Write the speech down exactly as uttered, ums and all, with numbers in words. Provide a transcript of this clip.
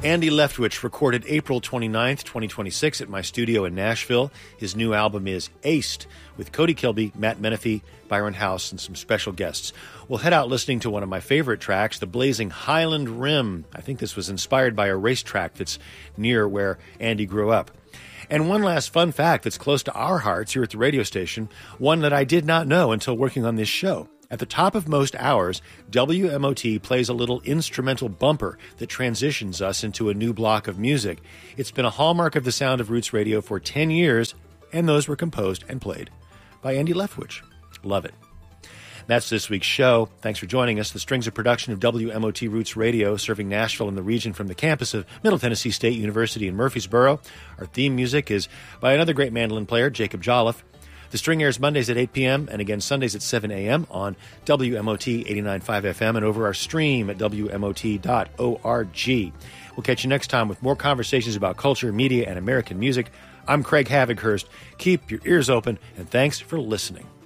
Andy Leftwich recorded April twenty-ninth, twenty twenty-six at my studio in Nashville. His new album is Aced, with Cody Kilby, Matt Menefee, Byron House, and some special guests. We'll head out listening to one of my favorite tracks, the blazing Highland Rim. I think this was inspired by a racetrack that's near where Andy grew up. And one last fun fact that's close to our hearts here at the radio station, one that I did not know until working on this show. At the top of most hours, W M O T plays a little instrumental bumper that transitions us into a new block of music. It's been a hallmark of the sound of Roots Radio for ten years, and those were composed and played by Andy Leftwich. Love it. That's this week's show. Thanks for joining us. The Strings of production of W M O T Roots Radio, serving Nashville and the region from the campus of Middle Tennessee State University in Murfreesboro. Our theme music is by another great mandolin player, Jacob Jolliffe. The String airs Mondays at eight p.m. and again Sundays at seven a.m. on W M O T eighty-nine point five F M and over our stream at W M O T dot org. We'll catch you next time with more conversations about culture, media, and American music. I'm Craig Havighurst. Keep your ears open, and thanks for listening.